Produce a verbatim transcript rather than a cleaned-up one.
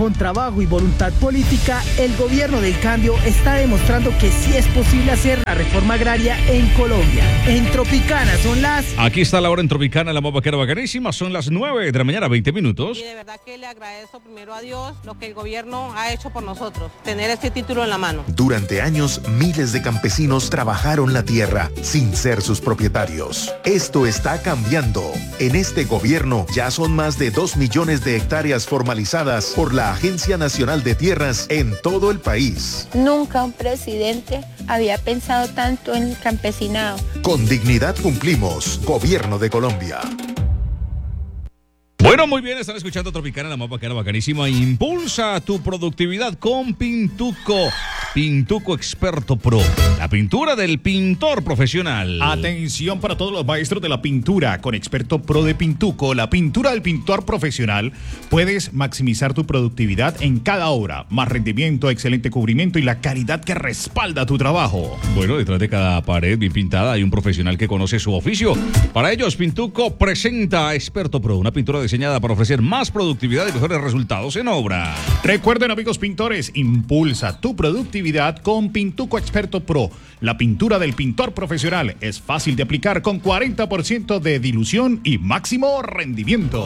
con trabajo y voluntad política, el gobierno del cambio está demostrando que sí es posible hacer la reforma agraria en Colombia. En Tropicana son las... Aquí está la hora en Tropicana, la más vaquera bacanísima. Son las nueve de la mañana, veinte minutos. Y de verdad que le agradezco primero a Dios lo que el gobierno ha hecho por nosotros, tener este título en la mano. Durante años, miles de campesinos trabajaron la tierra sin ser sus propietarios. Esto está cambiando. En este gobierno ya son más de dos millones de hectáreas formalizadas por la Agencia Nacional de Tierras en todo el país. Nunca un presidente había pensado tanto en el campesinado. Con dignidad cumplimos. Gobierno de Colombia. Bueno, muy bien, están escuchando Tropicana, la más bacana, bacanísima. Impulsa tu productividad con Pintuco. Pintuco Experto Pro, la pintura del pintor profesional. Atención para todos los maestros de la pintura. Con Experto Pro de Pintuco, la pintura del pintor profesional, puedes maximizar tu productividad en cada obra. Más rendimiento, excelente cubrimiento y la calidad que respalda tu trabajo. Bueno, detrás de cada pared bien pintada hay un profesional que conoce su oficio. Para ellos, Pintuco presenta a Experto Pro, una pintura diseñada para ofrecer más productividad y mejores resultados en obra. Recuerden, amigos pintores, impulsa tu productividad con Pintuco Experto Pro. La pintura del pintor profesional es fácil de aplicar con cuarenta por ciento de dilución y máximo rendimiento.